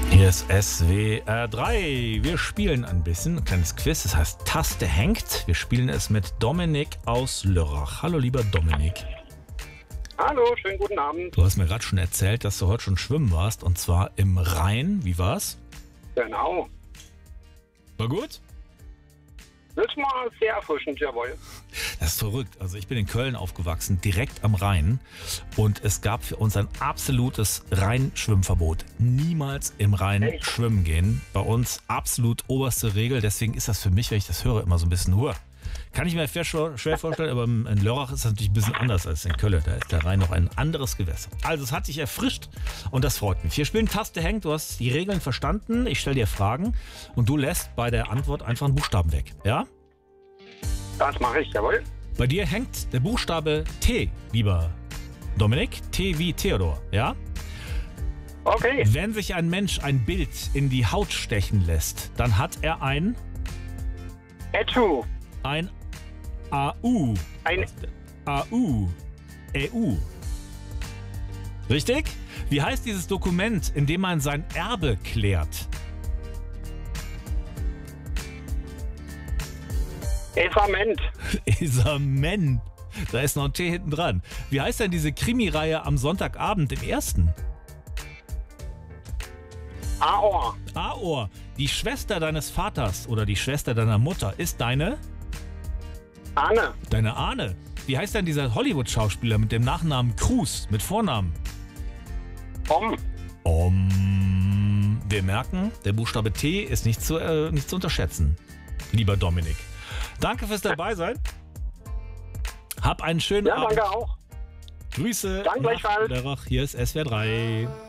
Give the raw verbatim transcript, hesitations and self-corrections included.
Hier ist S W R drei. Wir spielen ein bisschen, ein kleines Quiz. Das heißt Taste hängt. Wir spielen es mit Dominik aus Lörrach. Hallo, lieber Dominik. Hallo, schönen guten Abend. Du hast mir gerade schon erzählt, dass du heute schon schwimmen warst. Und zwar im Rhein. Wie war's? Genau. War gut? Das war sehr erfrischend, jawohl. Das ist verrückt. Also ich bin in Köln aufgewachsen, direkt am Rhein. Und es gab für uns ein absolutes Rheinschwimmverbot. Niemals im Rhein Echt? schwimmen gehen. Bei uns absolut oberste Regel. Deswegen ist das für mich, wenn ich das höre, immer so ein bisschen Hur. Kann ich mir schwer vorstellen, aber in Lörrach ist das natürlich ein bisschen anders als in Köln. Da ist der Rhein noch ein anderes Gewässer. Also es hat sich erfrischt und das freut mich. Wir spielen Taste hängt. Du hast die Regeln verstanden. Ich stelle dir Fragen und du lässt bei der Antwort einfach einen Buchstaben weg. Ja? Das mache ich, jawohl. Bei dir hängt der Buchstabe T, lieber Dominik. T wie Theodor, ja? Okay. Wenn sich ein Mensch ein Bild in die Haut stechen lässt, dann hat er ein, Tattoo. ein A U. Ein A U. E U. Richtig? Wie heißt dieses Dokument, in dem man sein Erbe klärt? Testament. Esament. Da ist noch ein T hinten dran. Wie heißt denn diese Krimireihe am Sonntagabend im ersten? Aor. Aor. Die Schwester deines Vaters oder die Schwester deiner Mutter ist deine? Ahne. Deine Ahne. Wie heißt denn dieser Hollywood-Schauspieler mit dem Nachnamen Cruz, mit Vornamen? Tom. Um. Wir merken, der Buchstabe T ist nicht zu, äh, nicht zu unterschätzen, lieber Dominik. Danke fürs Dabeisein. Hab einen schönen Ja, Abend. danke auch. Grüße. Danke gleichfalls. nach Lörrach. Hier ist S W R drei.